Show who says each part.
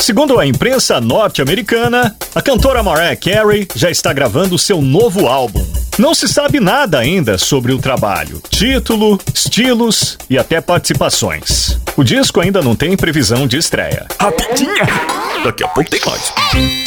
Speaker 1: Segundo a imprensa norte-americana, a cantora Mariah Carey já está gravando seu novo álbum. Não se sabe nada ainda sobre o trabalho, título, estilos e até participações. O disco ainda não tem previsão de estreia.
Speaker 2: Rapidinha! Daqui a pouco tem mais.